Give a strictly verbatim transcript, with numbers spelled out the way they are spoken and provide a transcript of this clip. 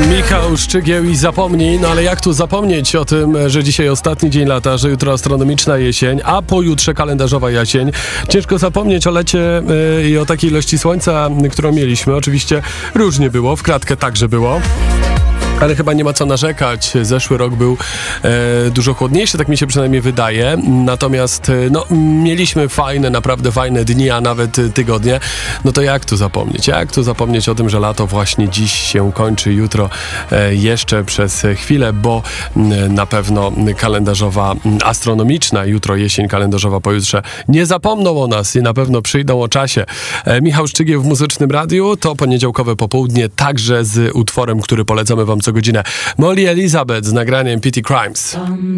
Michał Szczygieł i Zapomnij, no ale jak tu zapomnieć o tym, że dzisiaj ostatni dzień lata, że jutro astronomiczna jesień, a pojutrze kalendarzowa jesień. Ciężko zapomnieć o lecie yy, i o takiej ilości słońca, którą mieliśmy. Oczywiście różnie było, w kratkę także było. Ale chyba nie ma co narzekać. Zeszły rok był e, dużo chłodniejszy, tak mi się przynajmniej wydaje. Natomiast e, no, mieliśmy fajne, naprawdę fajne dni, a nawet tygodnie. No to jak tu zapomnieć? Jak tu zapomnieć o tym, że lato właśnie dziś się kończy, jutro e, jeszcze przez chwilę, bo m, na pewno kalendarzowa, m, astronomiczna, jutro jesień kalendarzowa, pojutrze nie zapomną o nas i na pewno przyjdą o czasie. E, Michał Szczygieł w Muzycznym Radiu. To poniedziałkowe popołudnie, także z utworem, który polecamy wam co godzinę. Molly Elizabeth z nagraniem Petty Crimes.